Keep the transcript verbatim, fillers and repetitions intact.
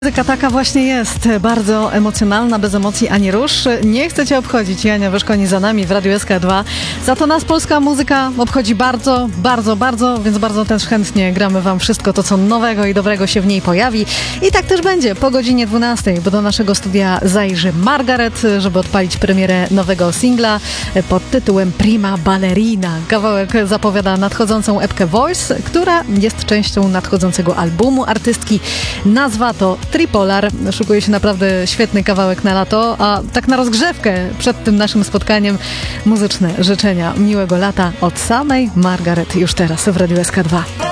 Muzyka taka właśnie jest, bardzo emocjonalna, bez emocji ani rusz. Nie chcę cię obchodzić, Jania Wyszkoni za nami w Radiu S K dwa. Za to nas polska muzyka obchodzi bardzo, bardzo, bardzo, więc bardzo też chętnie gramy wam wszystko to, co nowego i dobrego się w niej pojawi. I tak też będzie po godzinie dwunastej, bo do naszego studia zajrzy Margaret, żeby odpalić premierę nowego singla pod tytułem Prima Ballerina. Kawałek zapowiada nadchodzącą epkę Voice, która jest częścią nadchodzącego albumu artystki. Nazwa to Tripolar. Szykuje się naprawdę świetny kawałek na lato, a tak na rozgrzewkę przed tym naszym spotkaniem muzyczne życzenia miłego lata od samej Margaret już teraz w Radiu S K dwa.